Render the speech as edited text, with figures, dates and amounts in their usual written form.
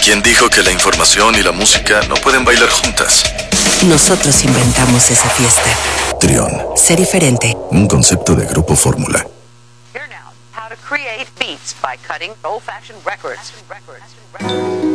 ¿Quién dijo que la información y la música no pueden bailar juntas? Nosotros inventamos esa fiesta. Trión. Sé diferente. Un concepto de Grupo Fórmula. Here now, how to create beats by cutting old-fashioned records.